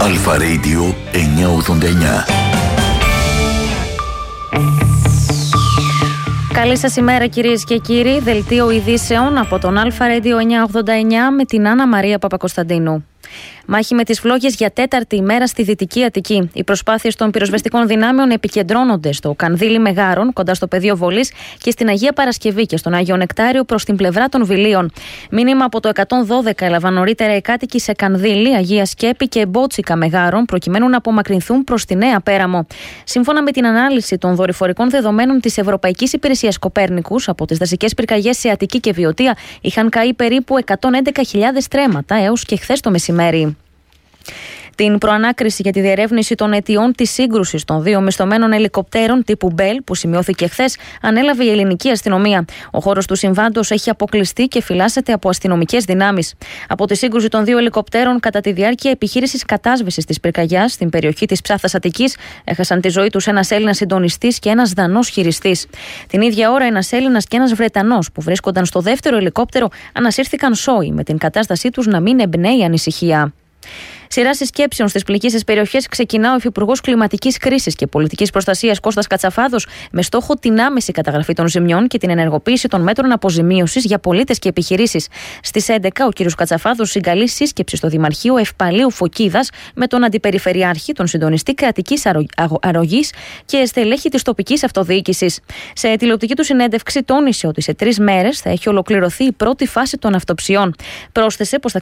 Αλφα Radio 989. Καλή σας ημέρα κυρίες και κύριοι. Δελτίο ειδήσεων από τον Αλφα Radio 989 με την Άννα Μαρία Παπακοσταντίνου. Μάχη με τις φλόγες για τέταρτη ημέρα στη Δυτική Αττική. Οι προσπάθειες των πυροσβεστικών δυνάμεων επικεντρώνονται στο Κανδύλι Μεγάρων, κοντά στο πεδίο βολής, και στην Αγία Παρασκευή και στον Άγιο Νεκτάριο προς την πλευρά των Βιλίων. Μήνυμα από το 112 έλαβαν νωρίτερα οι κάτοικοι σε Κανδύλι, Αγία Σκέπη και Μπότσικα Μεγάρων, προκειμένου να απομακρυνθούν προς τη Νέα Πέραμο. Σύμφωνα με την ανάλυση των δορυφορικών δεδομένων της Ευρωπαϊκής Υπηρεσίας Κοπέρνικους, από τις δασικές πυρκαγιές σε Αττική και Βιωτία είχαν καεί περίπου 111.000 στρέμματα έως και χθες το μεσημέρι. Την προανάκριση για τη διερεύνηση των αιτιών της σύγκρουσης των δύο μισθωμένων ελικοπτέρων τύπου Μπέλ, που σημειώθηκε χθες, ανέλαβε η ελληνική αστυνομία. Ο χώρος του συμβάντος έχει αποκλειστεί και φυλάσσεται από αστυνομικές δυνάμεις. Από τη σύγκρουση των δύο ελικοπτέρων κατά τη διάρκεια επιχείρησης κατάσβεσης της πυρκαγιάς στην περιοχή της Ψάθας Αττικής, έχασαν τη ζωή τους ένας Έλληνας συντονιστής και ένας Δανός χειριστής. Την ίδια ώρα, ένας Έλληνας και ένας Βρετανός που βρίσκονταν στο δεύτερο ελικόπτερο ανασύρθηκαν σόοι, με την κατάστασή τους να μην εμπνέει ανησυχία. Σειρά συσκέψεων στις πληγήσεις περιοχές ξεκινά ο Υφυπουργός Κλιματικής Κρίσης και Πολιτικής Προστασίας Κώστας Κατσαφάδος, με στόχο την άμεση καταγραφή των ζημιών και την ενεργοποίηση των μέτρων αποζημίωσης για πολίτες και επιχειρήσεις. Στις 11 ο κ. Κατσαφάδος συγκαλεί σύσκεψη στο Δημαρχείο Ευπαλίου Φωκίδας με τον Αντιπεριφερειάρχη, τον συντονιστή κρατικής αρρωγής και στελέχη της τοπικής αυτοδιοίκησης. Σε τηλεοπτική του συνέντευξη τόνισε ότι σε 3 μέρες θα έχει ολοκληρωθεί η πρώτη φάση των αυτοψιών. Πρόσθεσε πως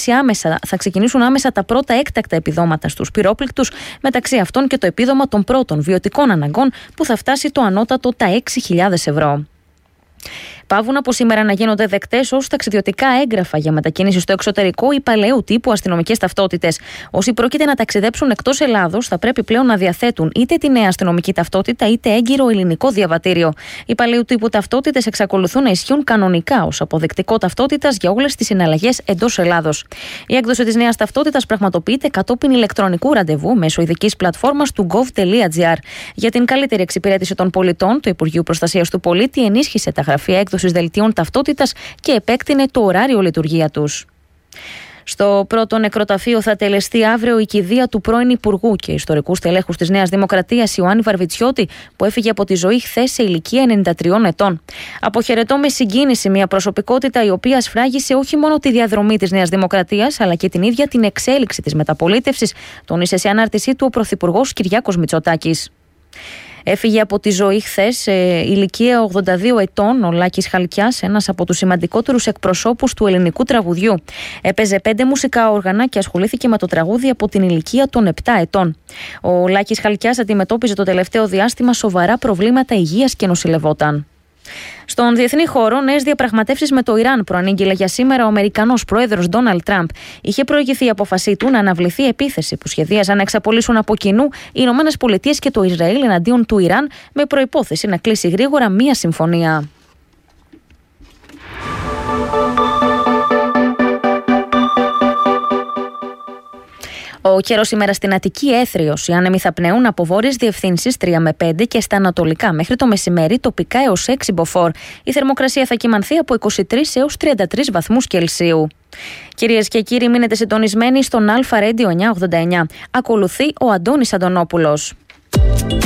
θα ξεκινήσουν άμεσα τα πρώτα έκτακτα επιδόματα στους πυρόπληκτους, μεταξύ αυτών και το επίδομα των πρώτων βιωτικών αναγκών που θα φτάσει το ανώτατο τα 6.000 ευρώ. Παύουν από σήμερα να γίνονται δεκτές ως ταξιδιωτικά έγγραφα για μετακίνηση στο εξωτερικό ή παλαιού τύπου αστυνομικές ταυτότητες. Όσοι πρόκειται να ταξιδέψουν εκτός Ελλάδος θα πρέπει πλέον να διαθέτουν είτε τη νέα αστυνομική ταυτότητα είτε έγκυρο ελληνικό διαβατήριο. Οι παλαιού τύπου ταυτότητες εξακολουθούν να ισχύουν κανονικά ως αποδεκτικό ταυτότητας για όλες τις συναλλαγές εντός Ελλάδος. Η έκδοση της νέας ταυτότητας πραγματοποιείται κατόπιν ηλεκτρονικού ραντεβού μέσω ειδικής πλατφόρμας του gov.gr. Για την καλύτερη εξυπηρέτηση των πολιτών, το Υπουργείο Προστασίας του Πολίτη ενίσχυσε τα γραφεία έκδοσης δελτίων ταυτότητας και επέκτηνε το ωράριο λειτουργία τους. Στο πρώτο νεκροταφείο θα τελεστεί αύριο η κηδεία του πρώην Υπουργού και ιστορικού στελέχους της Νέας Δημοκρατίας Ιωάννη Βαρβιτσιώτη, που έφυγε από τη ζωή χθες σε ηλικία 93 ετών. Αποχαιρετώ με συγκίνηση μια προσωπικότητα η οποία σφράγισε όχι μόνο τη διαδρομή της Νέας Δημοκρατίας, αλλά και την ίδια την εξέλιξη της μεταπολίτευσης, τόνισε σε ανάρτησή του ο Πρωθυπουργός Κυριάκος Μητσοτάκης. Έφυγε από τη ζωή χθες σε ηλικία 82 ετών ο Λάκης Χαλκιάς, ένας από τους σημαντικότερους εκπροσώπους του ελληνικού τραγουδιού. Έπαιζε 5 μουσικά όργανα και ασχολήθηκε με το τραγούδι από την ηλικία των 7 ετών. Ο Λάκης Χαλκιάς αντιμετώπιζε το τελευταίο διάστημα σοβαρά προβλήματα υγείας και νοσηλευόταν. Στον διεθνή χώρο, νέες διαπραγματεύσεις με το Ιράν προανήγγειλε για σήμερα ο Αμερικανός πρόεδρος Ντόναλντ Τραμπ. Είχε προηγηθεί η απόφασή του να αναβληθεί επίθεση που σχεδίαζαν να εξαπολύσουν από κοινού οι Ηνωμένες Πολιτείες και το Ισραήλ εναντίον του Ιράν, με προϋπόθεση να κλείσει γρήγορα μία συμφωνία. Ο καιρός σήμερα στην Αττική έθριος. Οι άνεμοι θα πνέουν από βόρειες διευθύνσεις 3 με 5 και στα ανατολικά μέχρι το μεσημέρι τοπικά έως 6 μποφόρ. Η θερμοκρασία θα κυμανθεί από 23 έως 33 βαθμούς Κελσίου. Κυρίες και κύριοι, μείνετε συντονισμένοι στον Αλφα Radio 989. Ακολουθεί ο Αντώνης Αντωνόπουλος.